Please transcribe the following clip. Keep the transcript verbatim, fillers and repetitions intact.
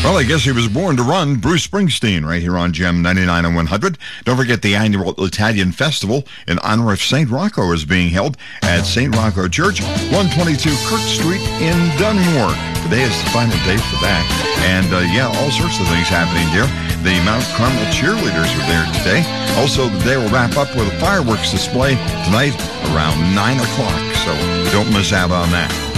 Well, I guess he was born to run. Bruce Springsteen, right here on Gem ninety-nine and one hundred. Don't forget the annual Italian Festival in honor of Saint Rocco is being held at Saint Rocco Church, one twenty-two Kirk Street in Dunmore. Today is the final day for that. And, uh, yeah, all sorts of things happening there. The Mount Carmel cheerleaders are there today. Also, the day will wrap up with a fireworks display tonight around nine o'clock. So don't miss out on that.